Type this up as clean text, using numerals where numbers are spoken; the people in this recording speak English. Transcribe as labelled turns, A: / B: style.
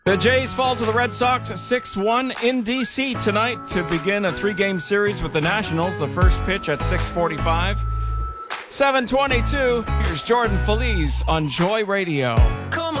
A: The Jays fall to the Red Sox 6-1 in D.C. tonight to begin a three-game series with the Nationals. The first pitch at 6:45. 7:22. Here's Jordan Feliz on Joy Radio.